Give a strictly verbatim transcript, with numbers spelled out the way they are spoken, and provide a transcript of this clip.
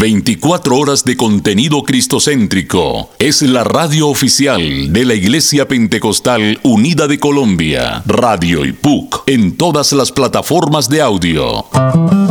veinticuatro horas de contenido cristocéntrico. Es la radio oficial de la Iglesia Pentecostal Unida de Colombia. Radio I P U C en todas las plataformas de audio.